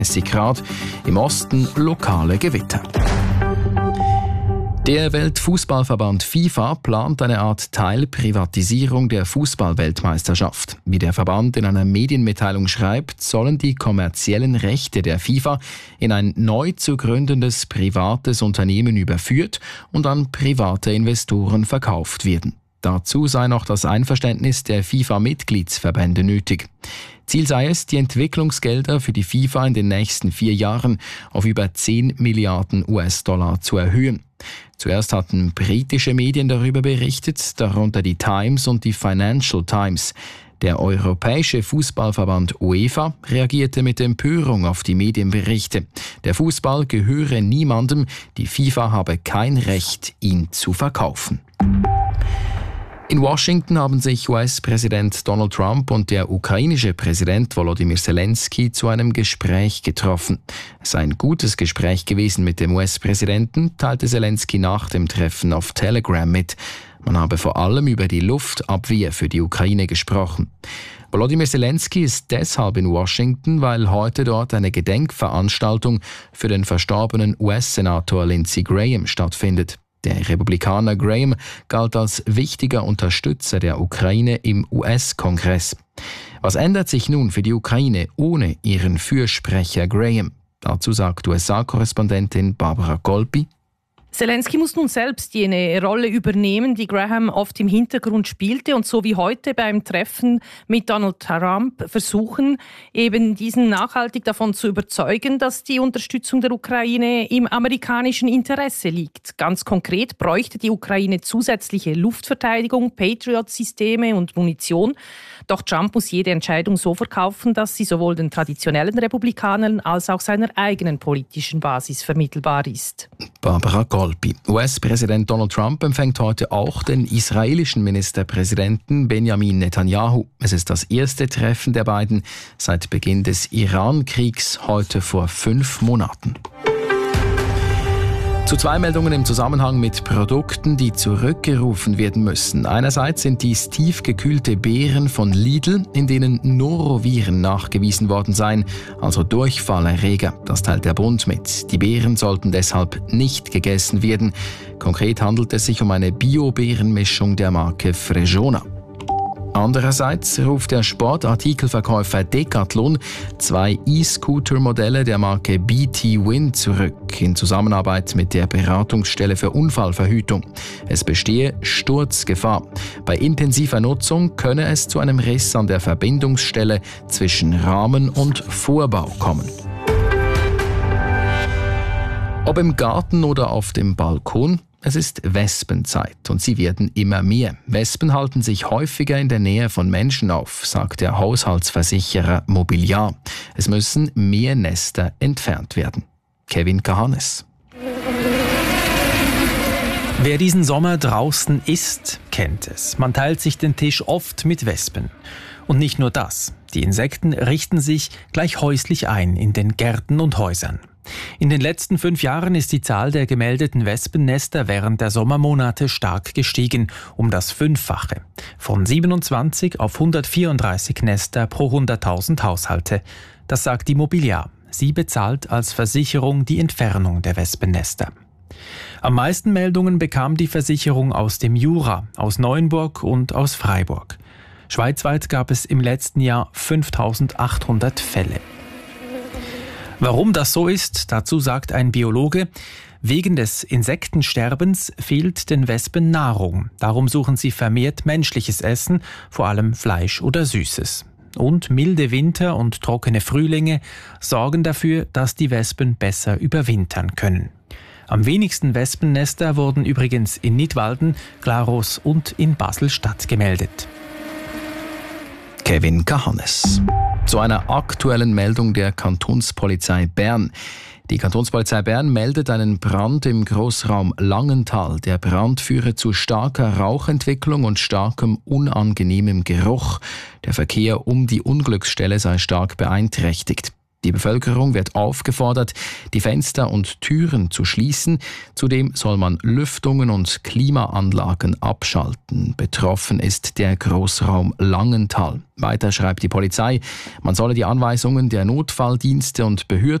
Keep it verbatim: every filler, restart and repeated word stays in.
Es sind gerade im Osten lokale Gewitter. Der Weltfußballverband FIFA plant eine Art Teilprivatisierung der Fußballweltmeisterschaft. Wie der Verband in einer Medienmitteilung schreibt, sollen die kommerziellen Rechte der FIFA in ein neu zu gründendes privates Unternehmen überführt und an private Investoren verkauft werden. Dazu sei noch das Einverständnis der FIFA-Mitgliedsverbände nötig. Ziel sei es, die Entwicklungsgelder für die FIFA in den nächsten vier Jahren auf über zehn Milliarden U S-Dollar zu erhöhen. Zuerst hatten britische Medien darüber berichtet, darunter die Times und die Financial Times. Der Europäische Fußballverband UEFA reagierte mit Empörung auf die Medienberichte. Der Fußball gehöre niemandem, die FIFA habe kein Recht, ihn zu verkaufen. In Washington haben sich U S-Präsident Donald Trump und der ukrainische Präsident Volodymyr Zelensky zu einem Gespräch getroffen. Es sei ein gutes Gespräch gewesen mit dem U S-Präsidenten, teilte Zelensky nach dem Treffen auf Telegram mit. Man habe vor allem über die Luftabwehr für die Ukraine gesprochen. Volodymyr Zelensky ist deshalb in Washington, weil heute dort eine Gedenkveranstaltung für den verstorbenen U S-Senator Lindsey Graham stattfindet. Der Republikaner Graham galt als wichtiger Unterstützer der Ukraine im U S-Kongress. Was ändert sich nun für die Ukraine ohne ihren Fürsprecher Graham? Dazu sagt U S A-Korrespondentin Barbara Golpi. Zelensky muss nun selbst jene Rolle übernehmen, die Graham oft im Hintergrund spielte und so wie heute beim Treffen mit Donald Trump versuchen, eben diesen nachhaltig davon zu überzeugen, dass die Unterstützung der Ukraine im amerikanischen Interesse liegt. Ganz konkret bräuchte die Ukraine zusätzliche Luftverteidigung, Patriot-Systeme und Munition. Doch Trump muss jede Entscheidung so verkaufen, dass sie sowohl den traditionellen Republikanern als auch seiner eigenen politischen Basis vermittelbar ist. Barbara Golpi. U S-Präsident Donald Trump empfängt heute auch den israelischen Ministerpräsidenten Benjamin Netanyahu. Es ist das erste Treffen der beiden seit Beginn des Iran-Kriegs, heute vor fünf Monaten. Zu zwei Meldungen im Zusammenhang mit Produkten, die zurückgerufen werden müssen. Einerseits sind dies tiefgekühlte Beeren von Lidl, in denen Noroviren nachgewiesen worden seien, also Durchfallerreger. Das teilt der Bund mit. Die Beeren sollten deshalb nicht gegessen werden. Konkret handelt es sich um eine Bio-Beerenmischung der Marke Fregona. Andererseits ruft der Sportartikelverkäufer Decathlon zwei E-Scooter-Modelle der Marke B T Win zurück, in Zusammenarbeit mit der Beratungsstelle für Unfallverhütung. Es bestehe Sturzgefahr. Bei intensiver Nutzung könne es zu einem Riss an der Verbindungsstelle zwischen Rahmen und Vorbau kommen. Ob im Garten oder auf dem Balkon, es ist Wespenzeit und sie werden immer mehr. Wespen halten sich häufiger in der Nähe von Menschen auf, sagt der Haushaltsversicherer Mobiliar. Es müssen mehr Nester entfernt werden. Kevin Kahanes. Wer diesen Sommer draußen isst, kennt es. Man teilt sich den Tisch oft mit Wespen. Und nicht nur das. Die Insekten richten sich gleich häuslich ein in den Gärten und Häusern. In den letzten fünf Jahren ist die Zahl der gemeldeten Wespennester während der Sommermonate stark gestiegen, um das Fünffache. Von siebenundzwanzig auf hundertvierunddreißig Nester pro hunderttausend Haushalte. Das sagt die Mobiliar. Sie bezahlt als Versicherung die Entfernung der Wespennester. Am meisten Meldungen bekam die Versicherung aus dem Jura, aus Neuenburg und aus Freiburg. Schweizweit gab es im letzten Jahr fünftausendachthundert Fälle. Warum das so ist, dazu sagt ein Biologe, wegen des Insektensterbens fehlt den Wespen Nahrung. Darum suchen sie vermehrt menschliches Essen, vor allem Fleisch oder Süßes. Und milde Winter und trockene Frühlinge sorgen dafür, dass die Wespen besser überwintern können. Am wenigsten Wespennester wurden übrigens in Nidwalden, Glarus und in Basel-Stadt gemeldet. Kevin Kahanes. Zu einer aktuellen Meldung der Kantonspolizei Bern. Die Kantonspolizei Bern meldet einen Brand im Grossraum Langenthal. Der Brand führe zu starker Rauchentwicklung und starkem unangenehmem Geruch. Der Verkehr um die Unglücksstelle sei stark beeinträchtigt. Die Bevölkerung wird aufgefordert, die Fenster und Türen zu schließen. Zudem soll man Lüftungen und Klimaanlagen abschalten. Betroffen ist der Großraum Langenthal. Weiter schreibt die Polizei, man solle die Anweisungen der Notfalldienste und Behörden